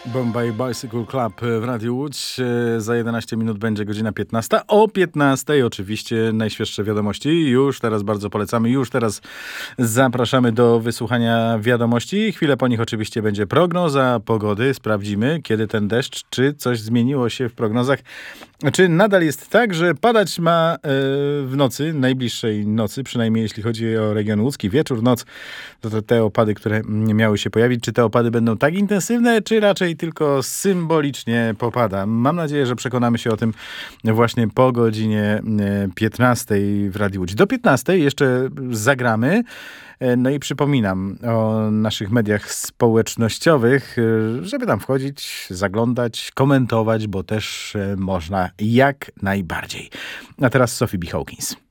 Bombay Bicycle Club w Radiu Łódź. Za 11 minut będzie godzina 15. O 15 oczywiście najświeższe wiadomości. Już teraz bardzo polecamy. Już teraz zapraszamy do wysłuchania wiadomości. Chwilę po nich oczywiście będzie prognoza pogody. Sprawdzimy, kiedy ten deszcz, czy coś zmieniło się w prognozach. Czy nadal jest tak, że padać ma w nocy, najbliższej nocy, przynajmniej jeśli chodzi o region łódzki, wieczór, noc, to te opady, które miały się pojawić, czy te opady będą tak intensywne, czy raczej tylko symbolicznie popada? Mam nadzieję, że przekonamy się o tym właśnie po godzinie 15 w Radiu Łódź. Do 15 jeszcze zagramy. No i przypominam o naszych mediach społecznościowych, żeby tam wchodzić, zaglądać, komentować, bo też można jak najbardziej. A teraz Sophie B. Hawkins.